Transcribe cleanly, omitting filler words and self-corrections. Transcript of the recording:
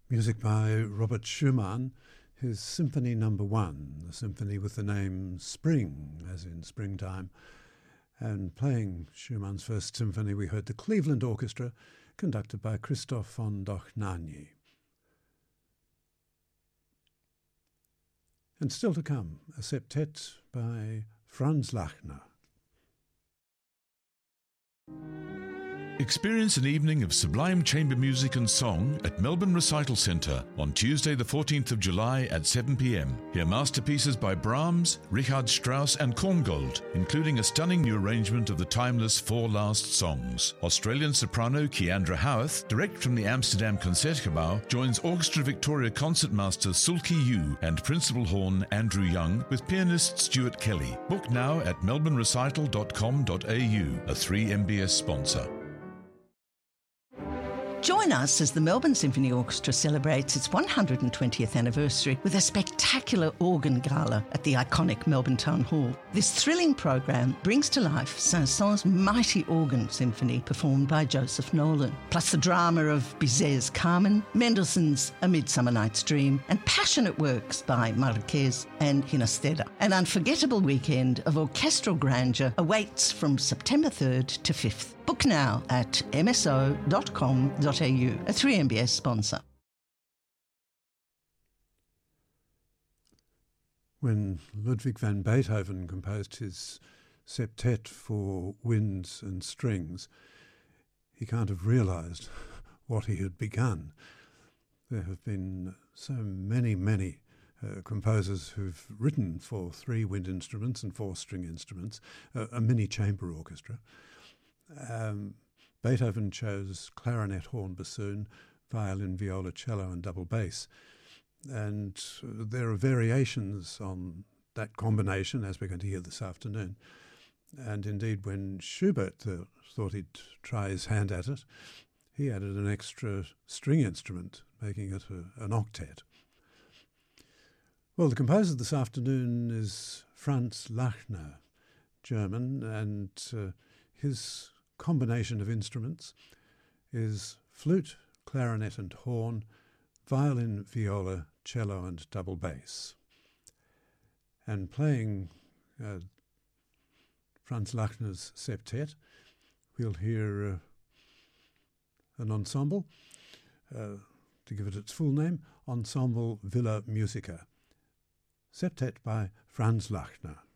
Music by Robert Schumann, his Symphony No. 1, the symphony with the name Spring, as in springtime. And playing Schumann's first symphony, we heard the Cleveland Orchestra, conducted by Christoph von Dohnanyi. And still to come, a septet by Franz Lachner. Experience an evening of sublime chamber music and song at Melbourne Recital Centre on Tuesday the 14th of July at 7 p.m. Hear masterpieces by Brahms, Richard Strauss and Korngold, including a stunning new arrangement of the timeless Four Last Songs. Australian soprano Keandra Howarth, direct from the Amsterdam Concertgebouw, joins Orchestra Victoria concertmaster Sulki Yu and principal horn Andrew Young with pianist Stuart Kelly. Book now at melbournerecital.com.au, a 3MBS sponsor. Join us as the Melbourne Symphony Orchestra celebrates its 120th anniversary with a spectacular organ gala at the iconic Melbourne Town Hall. This thrilling program brings to life Saint-Saëns' mighty organ symphony performed by Joseph Nolan, plus the drama of Bizet's Carmen, Mendelssohn's A Midsummer Night's Dream, and passionate works by Marquez and Ginastera. An unforgettable weekend of orchestral grandeur awaits from September 3rd to 5th. Book now at mso.com.au, a 3MBS sponsor. When Ludwig van Beethoven composed his septet for winds and strings, he can't have realised what he had begun. There have been so many composers who've written for 3 wind instruments and 4 string instruments, a mini chamber orchestra. Beethoven chose clarinet, horn, bassoon, violin, viola, cello and double bass. And there are variations on that combination, as we're going to hear this afternoon. And indeed, when Schubert thought he'd try his hand at it, he added an extra string instrument, making it an octet. Well, the composer this afternoon is Franz Lachner, German, and his combination of instruments is flute, clarinet and horn, violin, viola, cello and double bass. And playing Franz Lachner's septet, we'll hear an ensemble, to give it its full name, Ensemble Villa Musica, septet by Franz Lachner.